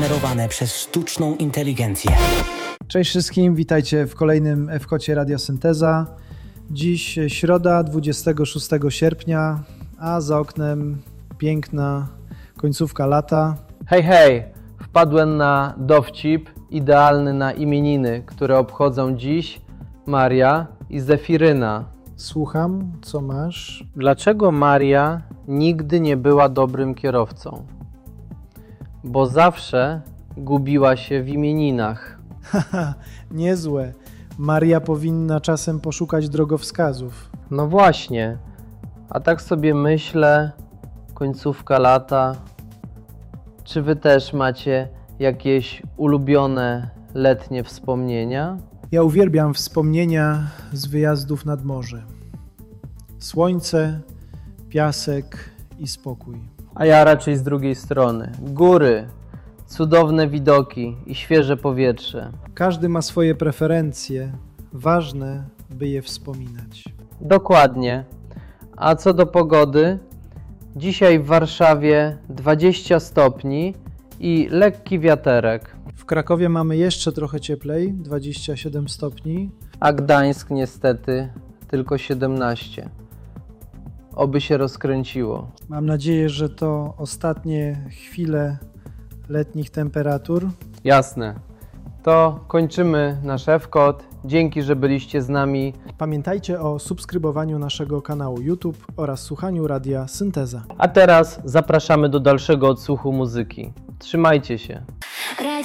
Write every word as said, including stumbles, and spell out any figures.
wygenerowane przez sztuczną inteligencję. Cześć wszystkim, witajcie w kolejnym F K O Cie Radiosynteza. Dziś środa, dwudziestego szóstego sierpnia, a za oknem piękna końcówka lata. Hej, hej! Wpadłem na dowcip idealny na imieniny, które obchodzą dziś Maria i Zefiryna. Słucham, co masz? Dlaczego Maria nigdy nie była dobrym kierowcą? Bo zawsze gubiła się w imieninach. Haha, niezłe. Maria powinna czasem poszukać drogowskazów. No właśnie, a tak sobie myślę, końcówka lata. Czy wy też macie jakieś ulubione letnie wspomnienia? Ja uwielbiam wspomnienia z wyjazdów nad morze. Słońce, piasek i spokój. A ja raczej z drugiej strony. Góry, cudowne widoki i świeże powietrze. Każdy ma swoje preferencje. Ważne, by je wspominać. Dokładnie. A co do pogody? Dzisiaj w Warszawie dwadzieścia stopni i lekki wiaterek. W Krakowie mamy jeszcze trochę cieplej, dwadzieścia siedem stopni. A Gdańsk niestety tylko siedemnaście. Oby się rozkręciło. Mam nadzieję, że to ostatnie chwile letnich temperatur. Jasne. To kończymy nasz F K O T. Dzięki, że byliście z nami. Pamiętajcie o subskrybowaniu naszego kanału YouTube oraz słuchaniu Radia Synteza. A teraz zapraszamy do dalszego odsłuchu muzyki. Trzymajcie się.